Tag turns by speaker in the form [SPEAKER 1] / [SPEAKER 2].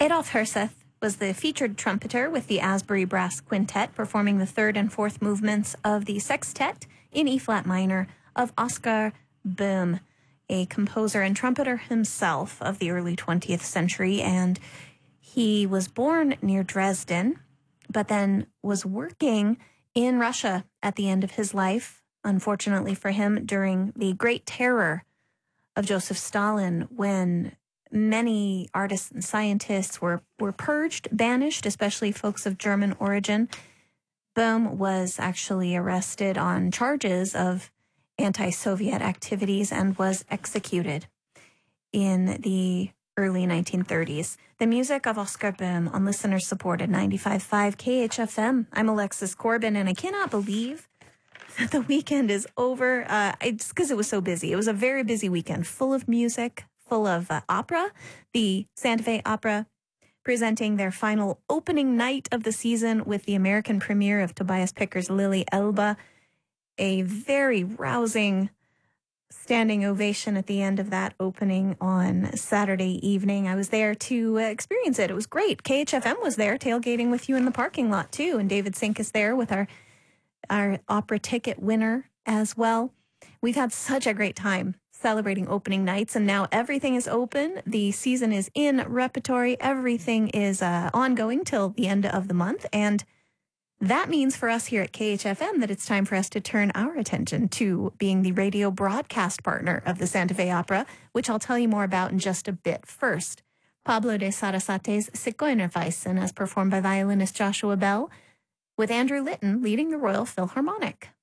[SPEAKER 1] Adolf Herseth was the featured trumpeter with the Asbury Brass Quintet, performing the third and fourth movements of the sextet in E-flat minor of Oskar Böhm, a composer and trumpeter himself of the early 20th century. And he was born near Dresden, but then was working in Russia at the end of his life, unfortunately for him, during the Great Terror of Joseph Stalin, when many artists and scientists were purged, banished, especially folks of German origin. Böhm was actually arrested on charges of anti-Soviet activities and was executed in the early 1930s. The music of Oskar Böhm on listener-supported 95.5 KHFM. I'm Alexis Corbin, and I cannot believe that the weekend is over. It's because it was so busy. It was a very busy weekend, full of music, full of opera. The Santa Fe Opera presenting their final opening night of the season with the American premiere of Tobias Picker's Lily Elba. A very rousing standing ovation at the end of that opening on Saturday evening. I was there to experience it. It was great. KHFM was there tailgating with you in the parking lot too. And David Sink is there with our opera ticket winner as well. We've had such a great time celebrating opening nights, and now everything is open. The season is in repertory. Everything is ongoing till the end of the month, and that means for us here at KHFM that it's time for us to turn our attention to being the radio broadcast partner of the Santa Fe Opera, which I'll tell you more about in just a bit. First, Pablo de Sarasate's Zigeunerweisen, as performed by violinist Joshua Bell, with Andrew Litton leading the Royal Philharmonic.